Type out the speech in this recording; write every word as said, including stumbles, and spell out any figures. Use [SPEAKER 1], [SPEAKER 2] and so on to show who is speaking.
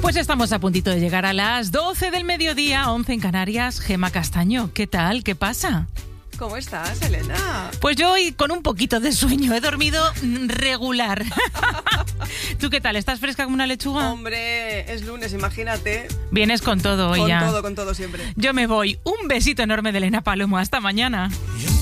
[SPEAKER 1] Pues estamos a puntito de llegar a las doce del mediodía, once en Canarias. Gema Castaño, ¿qué tal? ¿Qué pasa?
[SPEAKER 2] ¿Cómo estás, Elena?
[SPEAKER 1] Pues yo hoy con un poquito de sueño, he dormido regular. ¿Tú qué tal? ¿Estás fresca como una lechuga?
[SPEAKER 2] Hombre, es lunes, imagínate.
[SPEAKER 1] Vienes con todo hoy
[SPEAKER 2] Con
[SPEAKER 1] ya.
[SPEAKER 2] todo, con todo siempre.
[SPEAKER 1] Yo me voy. Un besito enorme de Elena Palomo. Hasta mañana.